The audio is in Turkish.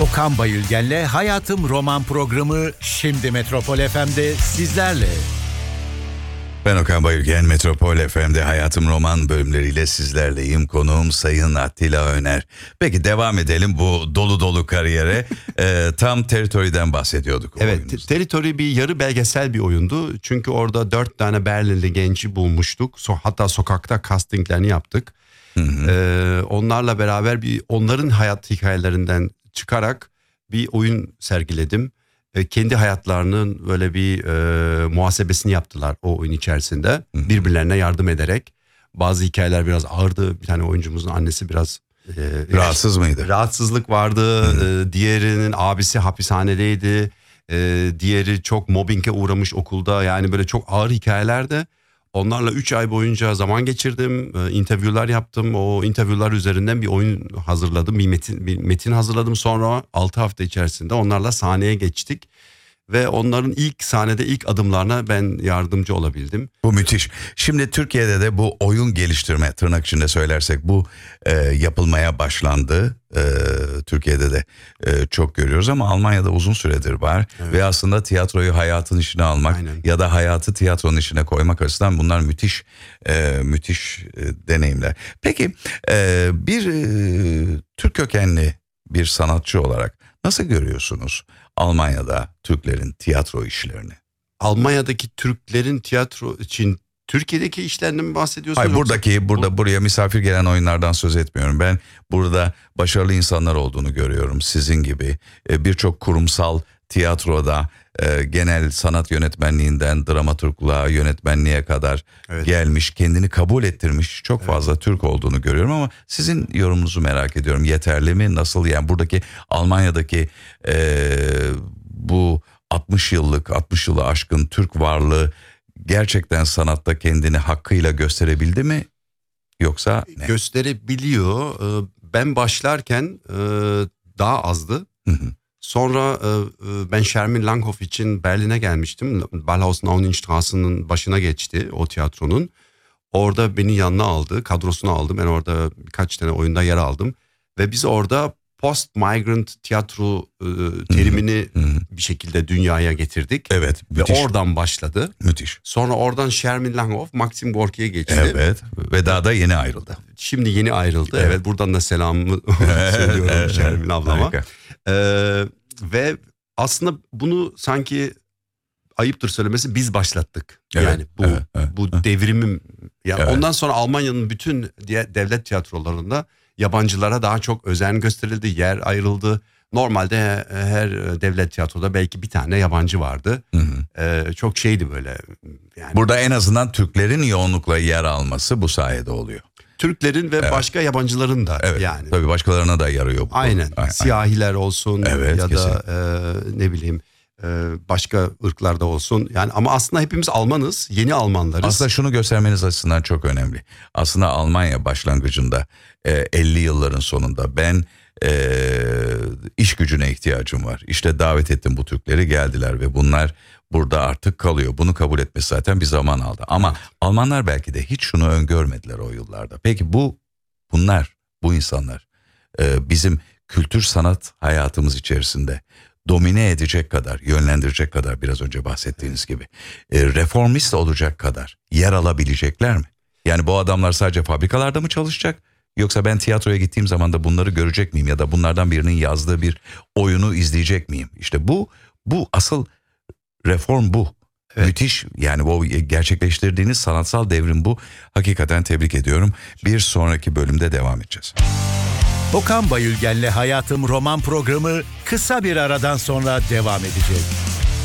Okan Bayülgen'le Hayatım Roman programı şimdi Metropol FM'de sizlerle. Ben Okan Bayülgen, Metropol FM'de Hayatım Roman bölümleriyle sizlerleyim. Konuğum Sayın Attila Öner. Peki devam edelim bu dolu dolu kariyere. Tam Territory'den bahsediyorduk. Evet, Territory bir yarı belgesel bir oyundu. Çünkü orada 4 tane Berlinli genci bulmuştuk. Hatta sokakta castinglerini yaptık. Onlarla beraber onların hayat hikayelerinden çıkarak bir oyun sergiledim. Kendi hayatlarının böyle bir muhasebesini yaptılar o oyun içerisinde. Birbirlerine yardım ederek. Bazı hikayeler biraz ağırdı. Bir tane oyuncumuzun annesi biraz... rahatsız mıydı? Rahatsızlık vardı. Diğerinin abisi hapishanedeydi. Diğeri çok mobbinge uğramış okulda. Yani böyle çok ağır hikayelerdi. Onlarla 3 ay boyunca zaman geçirdim. İnterviewler yaptım. O interviewler üzerinden bir oyun hazırladım. Bir metin hazırladım. Sonra 6 hafta içerisinde onlarla sahneye geçtik. Ve onların sahnede ilk adımlarına ben yardımcı olabildim. Bu müthiş. Şimdi Türkiye'de de bu oyun geliştirme, tırnak içinde söylersek, bu yapılmaya başlandı. Türkiye'de de çok görüyoruz ama Almanya'da uzun süredir var. Evet. Ve aslında tiyatroyu hayatın içine almak, aynen, ya da hayatı tiyatronun içine koymak açısından bunlar müthiş deneyimler. Peki bir Türk kökenli bir sanatçı olarak nasıl görüyorsunuz Almanya'da Türklerin tiyatro işlerini? Almanya'daki Türklerin tiyatro için Türkiye'deki işlerinden mi bahsediyorsunuz? Hayır, buraya misafir gelen oyunlardan söz etmiyorum. Ben burada başarılı insanlar olduğunu görüyorum. Sizin gibi birçok kurumsal tiyatroda genel sanat yönetmenliğinden dramaturgluğa, yönetmenliğe kadar gelmiş, kendini kabul ettirmiş çok fazla Türk olduğunu görüyorum ama sizin yorumunuzu merak ediyorum. Yeterli mi? Nasıl? Yani buradaki Almanya'daki bu 60 yılı aşkın Türk varlığı gerçekten sanatta kendini hakkıyla gösterebildi mi? Yoksa ne? Gösterebiliyor. Ben başlarken daha azdı. Sonra ben Shermin Langhoff için Berlin'e gelmiştim. Ballhaus Nauninstrasse'nin başına geçti o tiyatronun. Orada beni yanına aldı, kadrosuna aldım. Ben orada birkaç tane oyunda yer aldım. Ve biz orada post-migrant tiyatro terimini bir şekilde dünyaya getirdik. Evet, müthiş. Ve oradan başladı. Müthiş. Sonra oradan Shermin Langhoff, Maxim Gorki'ye geçti. Evet, ve daha da yeni ayrıldı. Şimdi yeni ayrıldı. Evet, buradan da selamımı söylüyorum Shermin ablama. Ve aslında bunu sanki ayıptır söylemesi biz başlattık. Evet, yani bu devrimim. Yani ondan sonra Almanya'nın bütün devlet tiyatrolarında yabancılara daha çok özen gösterildi, yer ayrıldı. Normalde her devlet tiyatroda belki bir tane yabancı vardı. Çok şeydi böyle. Yani burada en azından Türklerin yoğunlukla yer alması bu sayede oluyor. Türklerin ve başka yabancıların da yani. Tabii başkalarına da yarıyor bu. Aynen. Siyahiler olsun ya da ne bileyim başka ırklarda olsun. Yani ama aslında hepimiz Almanız, yeni Almanlarız. Aslında şunu göstermeniz açısından çok önemli. Aslında Almanya başlangıcında 50 yılların sonunda ben iş gücüne ihtiyacım var. İşte davet ettim bu Türkleri, geldiler ve bunlar burada artık kalıyor. Bunu kabul etmesi zaten bir zaman aldı. Ama Almanlar belki de hiç şunu öngörmediler o yıllarda. Peki bu insanlar bizim kültür sanat hayatımız içerisinde domine edecek kadar, yönlendirecek kadar, biraz önce bahsettiğiniz gibi reformist olacak kadar yer alabilecekler mi? Yani bu adamlar sadece fabrikalarda mı çalışacak? Yoksa ben tiyatroya gittiğim zaman da bunları görecek miyim? Ya da bunlardan birinin yazdığı bir oyunu izleyecek miyim? İşte bu asıl reform bu. Evet. Müthiş, yani bu gerçekleştirdiğiniz sanatsal devrim bu. Hakikaten tebrik ediyorum. Bir sonraki bölümde devam edeceğiz. Okan Bayülgen'le Hayatım Roman programı kısa bir aradan sonra devam edecek.